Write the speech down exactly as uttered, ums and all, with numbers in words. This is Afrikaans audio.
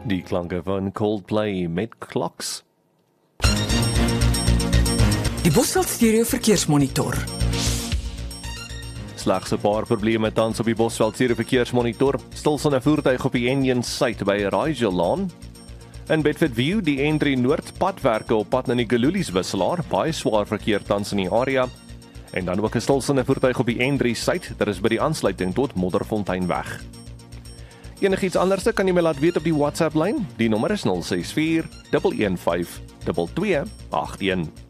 Die klanke van Coldplay met Clocks. Die Bosveld Stereo Verkeersmonitor. Slegs 'n paar probleme tans op die Bosveld Stereo Verkeersmonitor. Stilstaande voertuig op die N een suid by Raaigelaan. In Bedford View, die N drie Noord padwerke op pad na die Gululies wisselaar, baie swaar verkeer tans in die area. En dan ook 'n stilstaande voertuig op die N drie suid, dit is by die aansluiting tot Modderfonteinweg. Enigiets anderste kan jy my laat weet op die WhatsApp lyn. Die nommer is nul ses vier, een een vyf, twee twee agt een.